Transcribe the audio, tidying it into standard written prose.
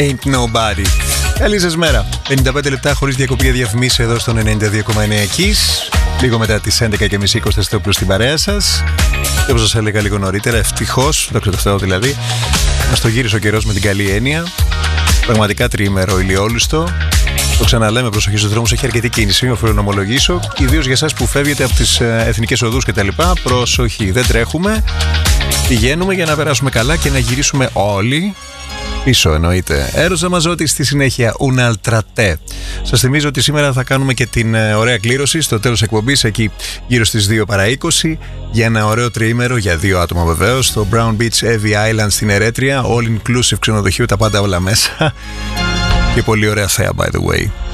Ain't Nobody. Καλή σας μέρα. 55 λεπτά χωρίς διακοπή για διαφημίσεις εδώ στον 92,9 Kiss. Λίγο μετά τις 11.30 στο πλούς στην παρέα σας. Και όπως σας έλεγα λίγο νωρίτερα, ευτυχώς, δόξα τω Θεώ δηλαδή, μας το γύρισε ο καιρός με την καλή έννοια. Πραγματικά τριήμερο ηλιόλουστο. Το ξαναλέμε, προσοχή στους δρόμους, έχει αρκετή κίνηση, οφείλω να ομολογήσω. Ιδίως για εσάς που φεύγετε από τις εθνικές οδούς κτλ. Προσοχή, δεν τρέχουμε. Πηγαίνουμε για να περάσουμε καλά και να γυρίσουμε όλοι πίσω, εννοείται. Έρωσα Μαζότη στη συνέχεια, Un'altra. Σας θυμίζω ότι σήμερα θα κάνουμε και την ωραία κλήρωση στο τέλος εκπομπής, εκεί γύρω στις 2 παρά 20, για ένα ωραίο τριήμερο για 2 άτομα βεβαίως, στο Brown Beach Evie Island στην Ερέτρια, all inclusive ξενοδοχείο, τα πάντα όλα μέσα. Και πολύ ωραία θέα, by the way.